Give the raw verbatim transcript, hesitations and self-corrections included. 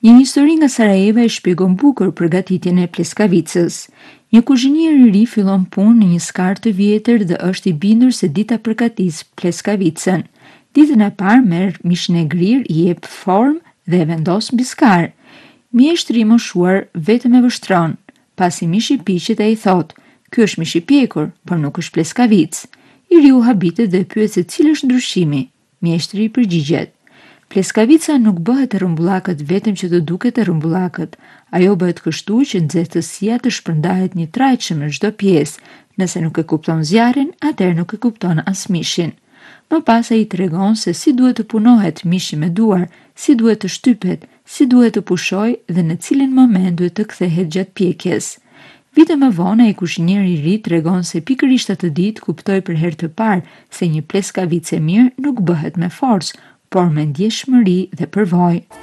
Një histori nga Sarajeva e shpjegon bukur përgatitjen e pleskavicës. Një kuzhinier i ri fillon punë në një skar të vjetër dhe është i bindur se dita përgatis pleskavicën. Ditën e parë merr mishin e grirë, i jep formë dhe e vendos mbi skar. Mjeshtri i moshuar vetëm e vështron. Pasi mishi piqet e i thot: "Ky është mish i pjekur, por nuk është pleskavicë." I riu habitet dhe pyet se cili është ndryshimi. Mjeshtri i përgjigjet: "Pleskavica nuk bëhet e rrumbullakët vetëm që të duket e rrumbullakët. Ajo bëhet kështu që nxehtësia të shpërndahet një trajtshëm në çdo pjesë. Nëse nuk e kupton zjarrin, atëherë nuk e kupton as mishin." Më pas ai i tregon se si duhet të punohet mishi me duar, si duhet të shtypet, si duhet të pushojë dhe në cilin moment duhet të kthehet gjatë pjekjes. Vite më vonë ai kuzhinier i ri tregon se pikërisht atë ditë kuptoi për herë të parë se një pleskavicë e mirë nuk bëhet me forcë, por me ndjeshmëri dhe përvojë.